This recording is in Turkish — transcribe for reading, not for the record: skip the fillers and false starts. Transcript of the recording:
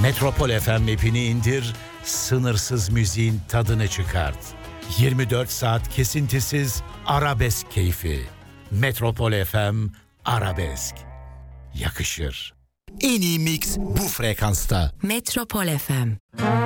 Metropol FM app'ini indir, sınırsız müziğin tadını çıkart. 24 saat kesintisiz arabesk keyfi. Metropol FM Arabesk. Yakışır. En iyi mix bu frekansta. Metropol FM.